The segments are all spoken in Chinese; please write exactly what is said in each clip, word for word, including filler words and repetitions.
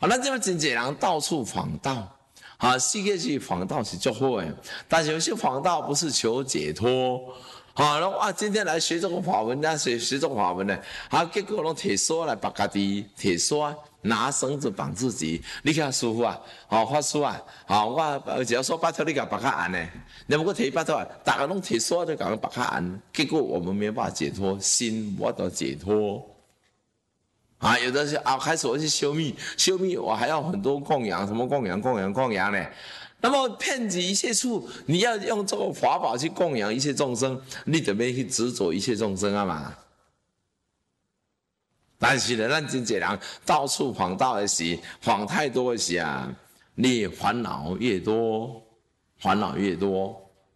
啊，咱即摆真侪人到处访道，啊，世界去访道是足好诶，但是有些访道不是求解脱。好，然后啊，今天来学这个法文，那学学这个法文呢，啊，结果拢摕锁来绑家己，摕锁拿绳子绑自己。你看师傅啊，哦，法师啊，哦，我只要说巴头你甲绑较硬呢，你不过摕巴头啊，大家拢摕锁就甲绑较硬，结果我们没办法解脱，心无法解脱。啊，有的是啊，开始我去修密，修密我还要很多供养，什么供养供养供养呢？那么遍及一切处，你要用这个法宝去供养一切众生，你就要去执着一切众生啊嘛。但是呢，咱真侪人到处访道的时，访太多的时啊，你烦恼越多，烦恼越多。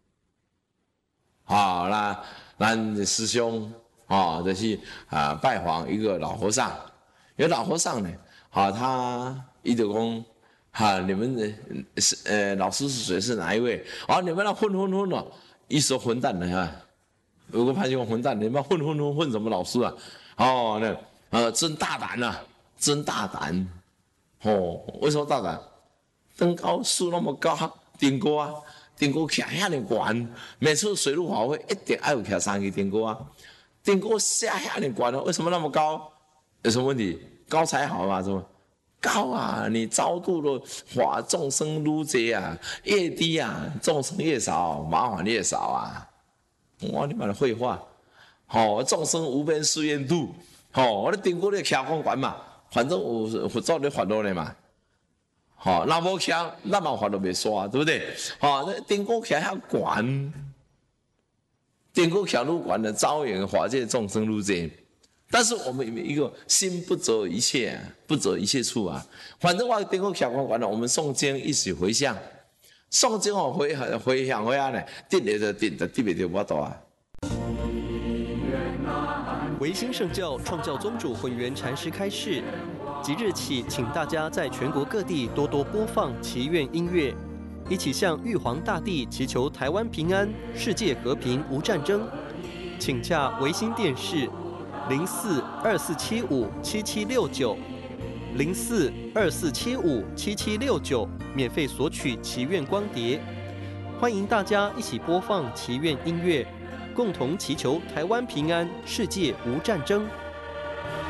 好啦，咱师兄啊，就是啊拜访一个老和尚，有老和尚呢，好，他伊就讲。哈，你们是呃老师是谁？是哪一位？哦，你们那混混混了，一说混蛋的哈。有个潘兄混蛋，你们混混混混什么老师啊？哦，那呃真大胆呐、啊，真大胆。哦，为什么大胆？登高树那么高，顶高啊，顶高徛遐尼悬，每次水陆法会一定要有徛三个顶高啊，顶高下遐尼悬了，为什么那么高？有什么问题？高才好嘛，是吧？高啊，你超度的法众生愈多啊，越低啊，众生越少，麻烦越少啊。哇，你妈的废话！吼、哦，众生无边誓愿度，吼、哦，我咧顶过咧徛公馆嘛，反正有佛祖咧发落咧嘛。吼、哦，那无徛，咱嘛发落袂煞，对不对？吼、哦，顶过徛遐悬，顶过徛愈悬的招引法界众生愈多。但是我们一个心不择一切、啊，不择一切处啊。反正我顶过徛公馆了，我们诵经一起回向，诵经哦回回向回啊呢，得来就得，得袂着我多啊。 维新圣教创教宗主混元禅师开示，即日起，请大家在全国各地多多播放祈愿音乐，一起向玉皇大帝祈求台湾平安、世界和平、无战争。请洽维新电视。零四二四七五七七六九，零四二四七五七七六九，免费索取祈愿光碟。欢迎大家一起播放祈愿音乐，共同祈求台湾平安，世界无战争。